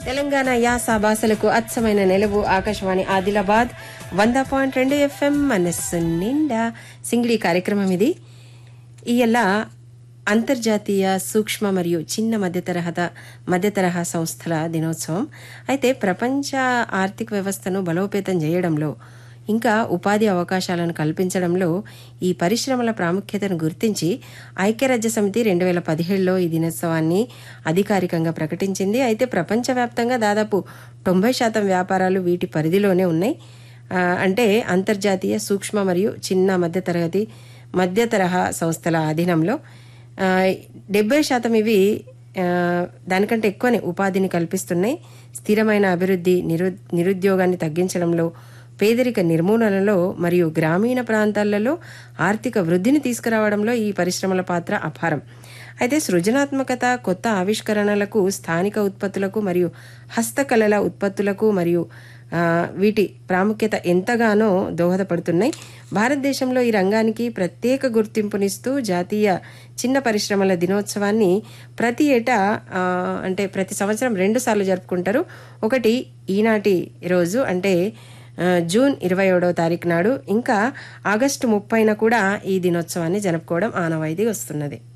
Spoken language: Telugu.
తెలంగాణ యాస భాషలకు అచ్చమైన నిలువు ఆకాశవాణి ఆదిలాబాద్ 100.2 FM మనస్సు నిండా సింగిడి కార్యక్రమం ఇది. ఇయల్ల అంతర్జాతీయ సూక్ష్మ మరియు చిన్న మధ్యతరహా సంస్థల దినోత్సవం. అయితే ప్రపంచ ఆర్థిక వ్యవస్థను బలోపేతం చేయడంలో ఇంకా ఉపాధి అవకాశాలను కల్పించడంలో ఈ పరిశ్రమల ప్రాముఖ్యతను గుర్తించి ఐక్యరాజ్య సమితి 2017లో ఈ దినోత్సవాన్ని అధికారికంగా ప్రకటించింది. అయితే ప్రపంచవ్యాప్తంగా దాదాపు 90% వ్యాపారాలు వీటి పరిధిలోనే ఉన్నాయి. అంటే అంతర్జాతీయ సూక్ష్మ మరియు చిన్న మధ్యతరహా సంస్థల అధీనంలో 70% ఇవి దానికంటే ఎక్కువనే ఉపాధిని కల్పిస్తున్నాయి. స్థిరమైన అభివృద్ధి, నిరుద్యోగాన్ని తగ్గించడంలో, పేదరిక నిర్మూలనలో మరియు గ్రామీణ ప్రాంతాలలో ఆర్థిక వృద్ధిని తీసుకురావడంలో ఈ పరిశ్రమల పాత్ర అపారం. అయితే సృజనాత్మకత, కొత్త ఆవిష్కరణలకు, స్థానిక ఉత్పత్తులకు మరియు హస్తకళల ఉత్పత్తులకు మరియు వీటి ప్రాముఖ్యత ఎంతగానో దోహదపడుతున్నాయి. భారతదేశంలో ఈ రంగానికి ప్రత్యేక గుర్తింపునిస్తూ జాతీయ చిన్న పరిశ్రమల దినోత్సవాన్ని ప్రతి ఏటా అంటే ప్రతి సంవత్సరం 2 సార్లు జరుపుకుంటారు. ఒకటి ఈనాటి రోజు అంటే జూన్ 27వ తారీఖు నాడు, ఇంకా ఆగస్టు 30న కూడా ఈ దినోత్సవాన్ని జరుపుకోవడం ఆనవాయితీ వస్తున్నది.